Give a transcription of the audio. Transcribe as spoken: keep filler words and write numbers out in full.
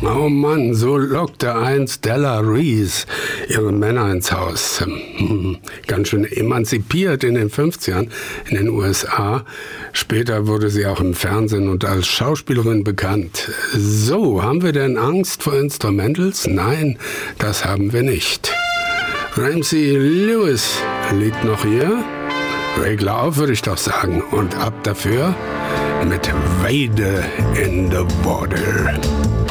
Oh Mann, so lockte einst Della Reese ihre Männer ins Haus. Hm, ganz schön emanzipiert in den fünfzigern in den U S A. Später wurde sie auch im Fernsehen und als Schauspielerin bekannt. So, haben wir denn Angst vor Instrumentals? Nein, das haben wir nicht. Ramsey Lewis liegt noch hier. Regler auf, würde ich doch sagen. Und ab dafür mit Wade in the Water.